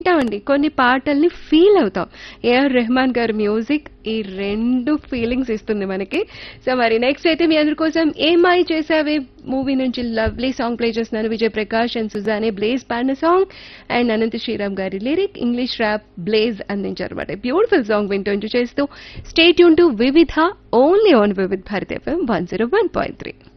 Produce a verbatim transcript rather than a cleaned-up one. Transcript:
వింటామండి, కొన్ని పాటల్ని ఫీల్ అవుతాం. ఏఆర్ రెహమాన్ గారి మ్యూజిక్ ఈ రెండు ఫీలింగ్స్ ఇస్తుంది మనకి. సో మరి నెక్స్ట్ అయితే మీ అందరి కోసం ఏమై చేసావే మూవీ నుంచి లవ్లీ సాంగ్ ప్లే చేస్తున్నాను. Vijay Prakash and Suzanne blaze పాడిన సాంగ్ అండ్ అనంత శ్రీరామ్ గారి లిరిక్, ఇంగ్లీష్ ర్యాప్ బ్లేజ్ అందించారు అనమాట. బ్యూటిఫుల్ సాంగ్ వింటూ ఎంజాయ్ చేస్తూ స్టే ట్యూన్ టు వివిధ only on Vividh Bharat FM one zero one point three.